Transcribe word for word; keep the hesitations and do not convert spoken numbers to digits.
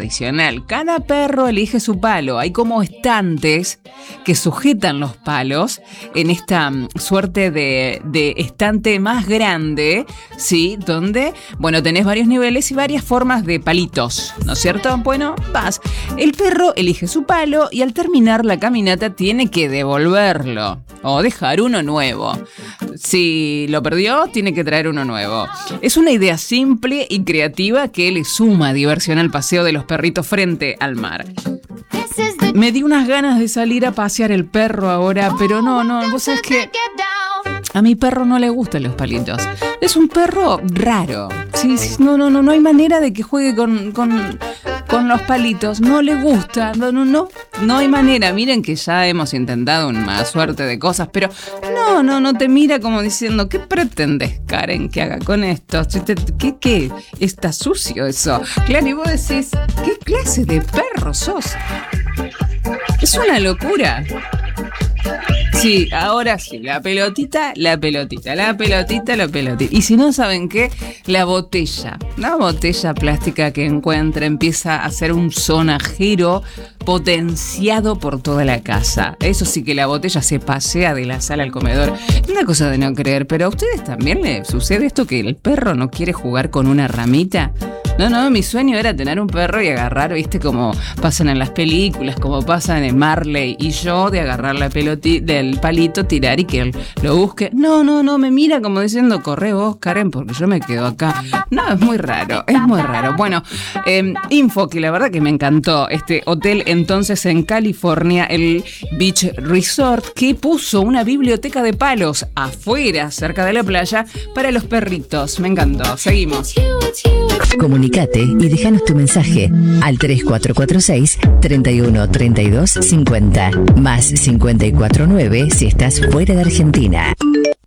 tradicional. Cada perro elige su palo. Hay como estantes que sujetan los palos en esta um, suerte de, de estante más grande, ¿sí? Donde, bueno, tenés varios niveles y varias formas de palitos, ¿no es cierto? Bueno, vas. El perro elige su palo y al terminar la caminata tiene que devolverlo o dejar uno nuevo. Si lo perdió, tiene que traer uno nuevo. Es una idea simple y creativa que le suma diversión al paseo de los perritos frente al mar. Me di unas ganas de salir a pasear el perro ahora, pero no, no, vos sabés que a mi perro no le gustan los palitos. Es un perro raro. Sí, sí, no, no, no, no hay manera de que juegue con, con, con los palitos. No le gusta, no, no, no, no hay manera. Miren que ya hemos intentado una suerte de cosas, pero no, no, no te mira como diciendo, ¿qué pretendes, Karen, que haga con esto? ¿Qué, qué? Está sucio eso. Claro, y vos decís, ¿qué clase de perro sos? Es una locura. Sí, ahora sí, la pelotita, la pelotita, la pelotita, la pelotita. Y si no saben qué, la botella, la botella plástica que encuentra empieza a hacer un sonajero potenciado por toda la casa. Eso sí que la botella se pasea de la sala al comedor. Es una cosa de no creer, pero a ustedes también les sucede esto que el perro no quiere jugar con una ramita. No, no, mi sueño era tener un perro y agarrar, viste, como pasan en las películas, como pasan en Marley y yo, de agarrar la pelotita del palito, tirar y que él lo busque. No, no, no, me mira como diciendo, corre vos, Karen, porque yo me quedo acá. No, es muy raro, es muy raro. Bueno, eh, info que la verdad que me encantó este hotel entonces en California, el Beach Resort, que puso una biblioteca de palos afuera, cerca de la playa, para los perritos. Me encantó. Seguimos. Comunicate y déjanos tu mensaje al tres cuatro cuatro seis, treinta y uno, treinta y dos, cincuenta, más cincuenta y cuatro nueve si estás fuera de Argentina.